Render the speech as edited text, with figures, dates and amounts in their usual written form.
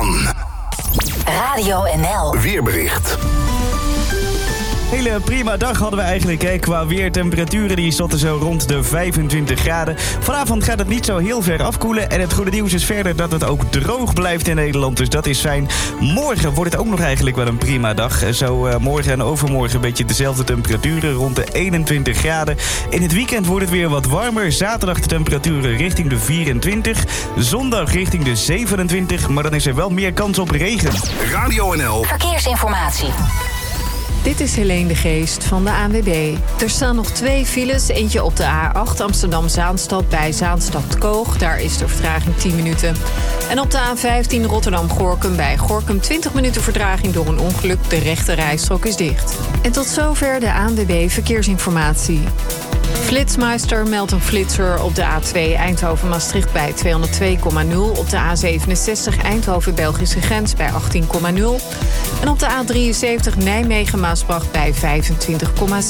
aan. Radio NL. Weerbericht. Hele prima dag hadden we eigenlijk qua weertemperaturen. Die zaten zo rond de 25 graden. Vanavond gaat het niet zo heel ver afkoelen. En het goede nieuws is verder dat het ook droog blijft in Nederland. Dus dat is fijn. Morgen wordt het ook nog eigenlijk wel een prima dag. Zo morgen en overmorgen een beetje dezelfde temperaturen. Rond de 21 graden. In het weekend wordt het weer wat warmer. Zaterdag de temperaturen richting de 24. Zondag richting de 27. Maar dan is er wel meer kans op regen. Radio NL. Verkeersinformatie. Dit is Helene de Geest van de ANWB. Er staan nog 2 files. Eentje op de A8 Amsterdam-Zaanstad bij Zaanstad-Koog. Daar is de vertraging 10 minuten. En op de A15 Rotterdam-Gorkum bij Gorkum 20 minuten vertraging door een ongeluk. De rechte rijstrook is dicht. En tot zover de ANWB Verkeersinformatie. Flitsmeister meldt een flitser op de A2 Eindhoven-Maastricht bij 202,0. Op de A67 Eindhoven-Belgische grens bij 18,0. En op de A73 Nijmegen-Maasbracht bij 25,6.